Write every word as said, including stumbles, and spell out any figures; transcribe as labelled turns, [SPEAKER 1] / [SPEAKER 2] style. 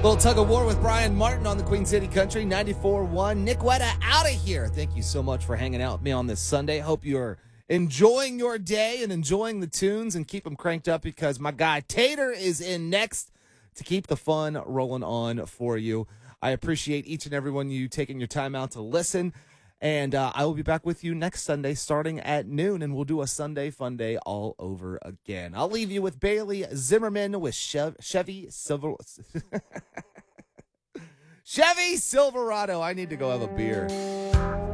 [SPEAKER 1] Little tug of war with Brian Martin on the Queen City Country ninety-four point one. Nick Wetta out of here. Thank you so much for hanging out with me on this Sunday. Hope you're enjoying your day and enjoying the tunes, and keep them cranked up because my guy Tater is in next to keep the fun rolling on for you. I appreciate each and every one of you taking your time out to listen. And uh, I will be back with you next Sunday starting at noon, and we'll do a Sunday Fun Day all over again. I'll leave you with Bailey Zimmerman with Chev- Chevy Silver... Chevy Silverado. I need to go have a beer.